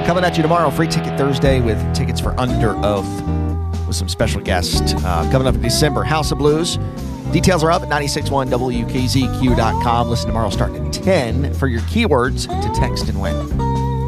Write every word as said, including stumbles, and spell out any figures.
coming at you tomorrow. Free Ticket Thursday with tickets for Under Oath with some special guests. Uh, coming up in December, House of Blues. Details are up at nine six one W K Z Q dot com. Listen tomorrow starting at ten for your keywords to text and win.